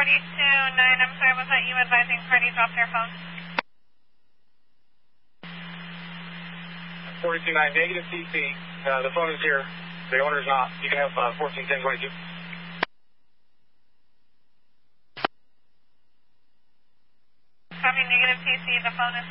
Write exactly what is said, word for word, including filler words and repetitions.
forty-two nine, I'm sorry, was that you advising parties off their phone? forty-two nine, negative T C. Uh, the phone is here. The owner's not. You can have uh, fourteen ten twenty-two. Copy, negative T C, the phone is